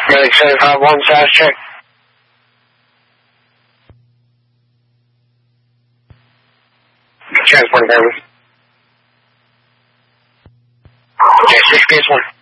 Medic 751, status check. Transport, baby. Okay, 6 case 1.